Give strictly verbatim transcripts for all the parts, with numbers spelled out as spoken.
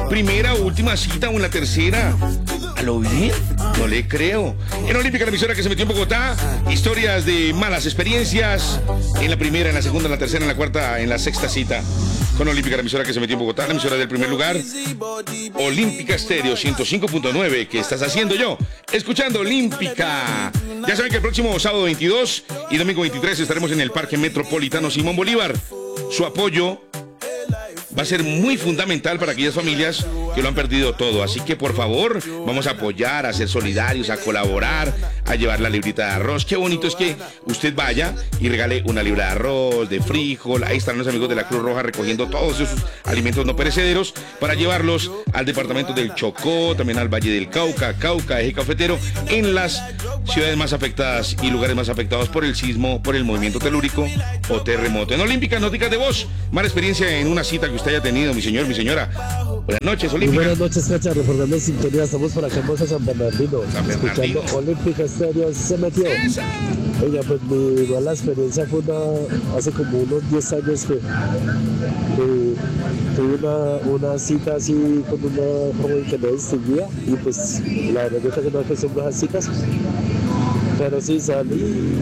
primera o última cita o en la tercera. ¿A lo bien? No le creo. En Olímpica, la emisora que se metió en Bogotá, historias de malas experiencias en la primera, en la segunda, en la tercera, en la cuarta, en la sexta cita. Con Olímpica, la emisora que se metió en Bogotá, la emisora del primer lugar. Olímpica Estéreo ciento cinco punto nueve. ¿Qué estás haciendo yo? Escuchando Olímpica. Ya saben que el próximo sábado veintidós y domingo veintitrés estaremos en el Parque Metropolitano Simón Bolívar. Su apoyo va a ser muy fundamental para aquellas familias que lo han perdido todo. Así que, por favor, vamos a apoyar, a ser solidarios, a colaborar, a llevar la librita de arroz. Qué bonito es que usted vaya y regale una libra de arroz, de frijol. Ahí están los amigos de la Cruz Roja recogiendo todos esos alimentos no perecederos para llevarlos al departamento del Chocó, también al Valle del Cauca, Cauca, Eje Cafetero, en las ciudades más afectadas y lugares más afectados por el sismo, por el movimiento telúrico o terremoto. En Olímpica, Nóticas de Voz, mala experiencia en una cita que usted haya tenido, mi señor, mi señora. Buenas noches, Olímpica. Muy buenas noches, Cacha, recordando sintonía, estamos por acá en Bosa San Bernardino, San Bernardino. escuchando Olímpica Estéreo, se metió. Oiga, pues mi mala experiencia fue una, hace como unos diez años que, que tuve una, una cita así con una joven que no distinguía y pues la verdad es que no acostumbro a esas citas, pero sí salí.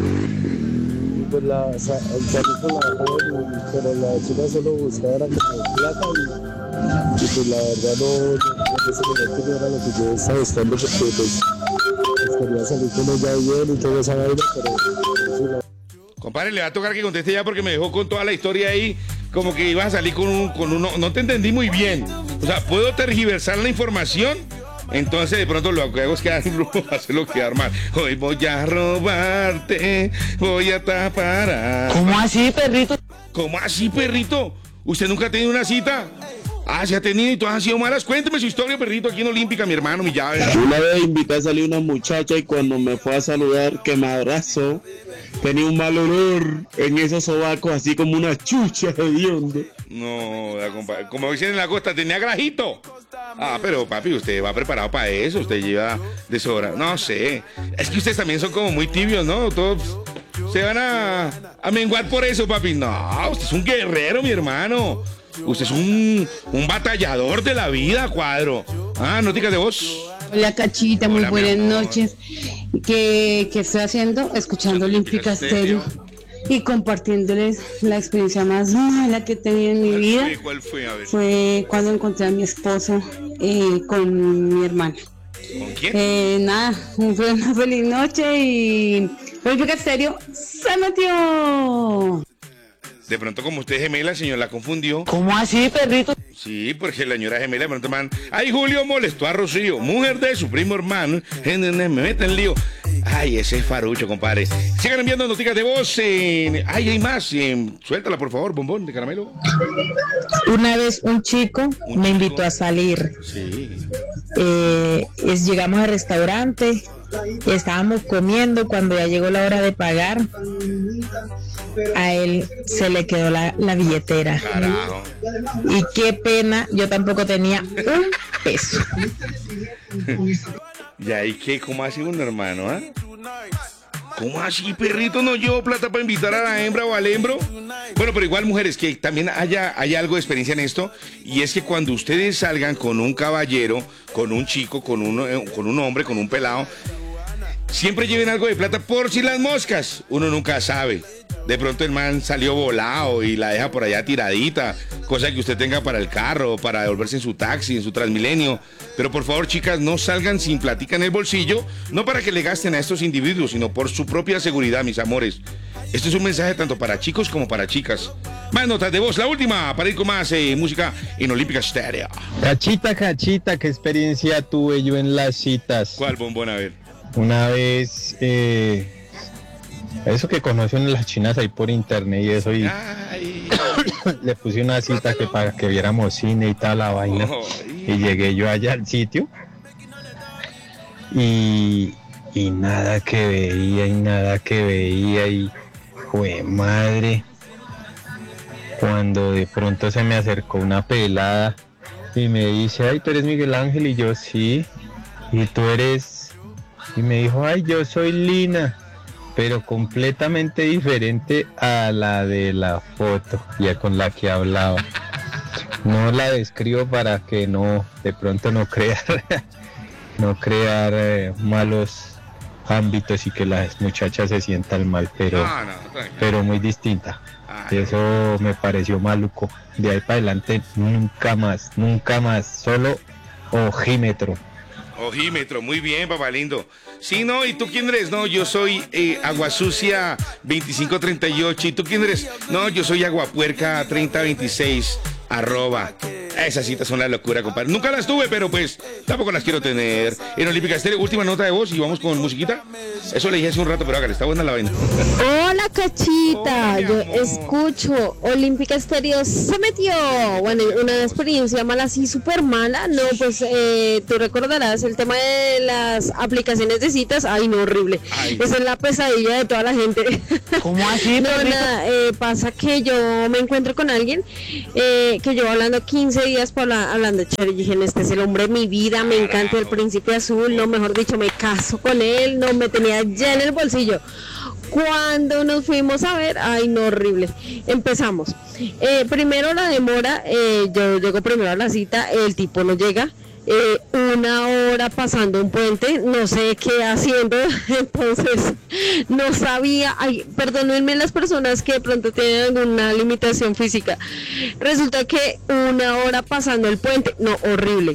Pues la, sa, salí con la joven, pero la chica solo buscaba era como plata y, y pues la verdad no, no, en ese momento no era lo que yo estaba buscando porque pues, pues quería salir con ella bien y toda esa vaina, pero sí, la... Compadre, le va a tocar que conteste ya porque me dejó con toda la historia ahí, como que ibas a salir con, un, con uno, no te entendí muy bien. O sea, ¿puedo tergiversar la información? Entonces de pronto lo que hago es quedar hacerlo quedar mal. Hoy voy a robarte, voy a tapar. ¿Cómo así, perrito? ¿Cómo así, perrito? ¿Usted nunca ha tenido una cita? Ah, se ha tenido y todas han sido malas. Cuénteme su historia, perrito, aquí en Olímpica, mi hermano, mi llave. Una vez invité a salir una muchacha y cuando me fue a saludar, que me abrazó, tenía un mal olor en esos sobacos, así como una chucha hedionda. No, compadre, como dicen en la costa, tenía grajito. Ah, pero papi, usted va preparado para eso, usted lleva de sobra. No sé, es que ustedes también son como muy tibios, ¿no? Todos se van a, a menguar por eso, papi. No, usted es un guerrero, mi hermano. Usted es un, un batallador de la vida, Cuadro. Ah, Nóticas de Voz. Hola, Cachita, muy Hola, buenas mi amor. noches. ¿Qué, qué estoy haciendo? Escuchando Olímpica Estéreo y compartiéndoles la experiencia más mala que he tenido en mi ¿Cuál vida. fue? ¿Cuál fue? A ver. Fue cuando encontré a mi esposo eh, con mi hermana. ¿Con quién? Eh, nada, fue una feliz noche y Olímpica Estéreo se metió. De pronto, como usted es gemela, el señor la confundió. ¿Cómo así, perrito? Sí, porque la señora gemela de pronto man. Ay, Julio molestó a Rocío, mujer de su primo hermano. Me mete en lío. Ay, ese es farucho, compadre. Sigan enviando Nóticas de Voz. En... Ay, hay más. En... Suéltala, por favor, bombón de caramelo. Una vez un chico Un me chico. invitó a salir. Sí. Eh, es, llegamos al restaurante, estábamos comiendo cuando ya llegó la hora de pagar. A él se le quedó la, la billetera. Carajo. Y qué pena, yo tampoco tenía un peso. ¿Y ahí qué? ¿Cómo así un hermano, ah? ¿Cómo así, perrito? ¿No llevo plata para invitar a la hembra o al hembro? Bueno, pero igual, mujeres, que también haya, haya algo de experiencia en esto, y es que cuando ustedes salgan con un caballero, con un chico, con un, eh, con un hombre, con un pelado, siempre lleven algo de plata por si las moscas. Uno nunca sabe. De pronto el man salió volado y la deja por allá tiradita, cosa que usted tenga para el carro, para devolverse en su taxi, en su Transmilenio. Pero por favor, chicas, no salgan sin platica en el bolsillo, no para que le gasten a estos individuos, sino por su propia seguridad, mis amores. Este es un mensaje tanto para chicos como para chicas. Más notas de voz, la última, para ir con más eh, música en Olímpica Stereo. Cachita, cachita, qué experiencia tuve yo en las citas. ¿Cuál, bombón? A ver. Una vez, eh, eso que conocen las chinas ahí por internet y eso, y Ay. le puse una cita que para que viéramos cine y tal la vaina. Y llegué yo allá al sitio y, y nada que veía y nada que veía y jue madre. Cuando de pronto se me acercó una pelada y me dice, ay, tú eres Miguel Ángel, y yo sí, y tú eres, y me dijo, ay, yo soy Lina, pero completamente diferente a la de la foto, ya con la que hablaba. no la describo para que no, de pronto no crear, no crear eh, malos ámbitos y que las muchachas se sientan mal, pero, No, no, tranquilo. pero muy distinta. Ay, Eso me pareció maluco. De ahí para adelante nunca más, nunca más, solo ojímetro. Ojímetro, muy bien, papá lindo. Sí, no, ¿y tú quién eres? No, yo soy eh, Aguasucia veinticinco treinta y ocho. ¿Y tú quién eres? No, yo soy Aguapuerca treinta veintiséis, arroba. Esas citas son la locura, compadre. Nunca las tuve, pero pues tampoco las quiero tener. En Olímpica Estéreo, última nota de voz y vamos con musiquita. Eso le dije hace un rato, pero hágale, está buena la vaina. Hola, Cachita. Hola, mi Yo amor. escucho Olímpica Estéreo se metió. Bueno, una experiencia mala, así súper mala. No, pues eh, tú recordarás el tema de las aplicaciones de citas. Ay, no, horrible. Ay. Esa es la pesadilla de toda la gente. ¿Cómo así, No, perrito? nada, eh, pasa que yo me encuentro con alguien eh, que llevo hablando quince días por la, hablando chévere. Y dije, este es el hombre de mi vida, me encanta el príncipe azul. No, mejor dicho, me caso con él. No, me tenía ya en el bolsillo. Cuando nos fuimos a ver, ay no, horrible. Empezamos. Eh, primero la demora, eh, yo llego primero a la cita, el tipo no llega. Eh, una hora pasando un puente, no sé qué haciendo, entonces no sabía, ay, perdónenme las personas que de pronto tienen alguna limitación física, resulta que una hora pasando el puente, no, horrible,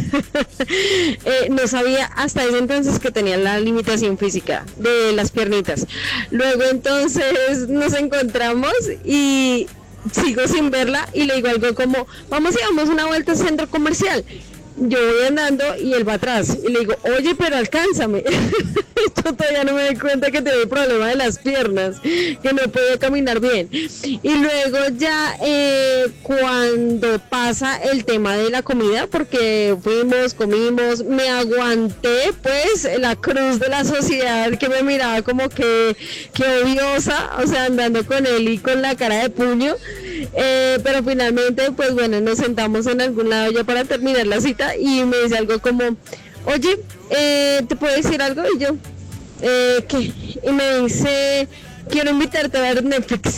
eh, no sabía hasta ese entonces que tenía la limitación física de las piernitas, luego entonces nos encontramos y sigo sin verla y le digo algo como, vamos y damos una vuelta al centro comercial. Yo voy andando y él va atrás y le digo, oye, pero alcánzame. Yo todavía no me doy cuenta que tengo el problema de las piernas, que no puedo caminar bien. Y luego ya eh, cuando pasa el tema de la comida, porque fuimos, comimos, me aguanté pues la cruz de la sociedad que me miraba como que, que odiosa, o sea, andando con él y con la cara de puño. Eh, pero finalmente, pues bueno, nos sentamos en algún lado ya para terminar la cita y me dice algo como, oye, eh, ¿te puedo decir algo? Y yo, eh, ¿qué? Y me dice, quiero invitarte a ver Netflix.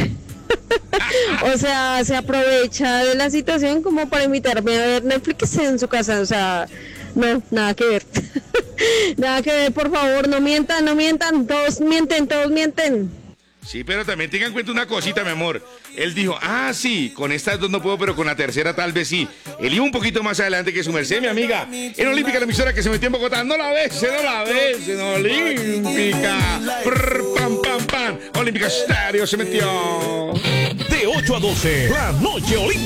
O sea, se aprovecha de la situación como para invitarme a ver Netflix en su casa, o sea, no, nada que ver. Nada que ver, por favor, no mientan, no mientan, todos mienten, todos mienten. Sí, pero también tengan en cuenta una cosita, mi amor. Él dijo, ah, sí, con estas dos no puedo, pero con la tercera tal vez sí. Él iba un poquito más adelante que su merced, mi amiga. En Olímpica, la emisora que se metió en Bogotá. No la ves, no la ves en Olímpica. Prr, pam, pam, pam. Olímpica Estéreo se metió. De ocho a doce, la noche olímpica.